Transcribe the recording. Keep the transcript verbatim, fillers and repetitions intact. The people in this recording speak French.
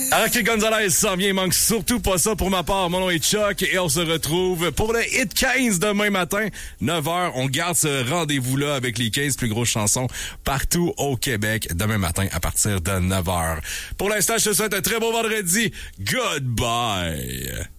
Araki Gonzalez s'en vient, il manque surtout pas ça pour ma part. Mon nom est Chuck et on se retrouve pour le Hit quinze demain matin, neuf heures. On garde ce rendez-vous-là avec les quinze plus grosses chansons partout au Québec demain matin à partir de neuf heures. Pour l'instant, je te souhaite un très beau vendredi. Goodbye!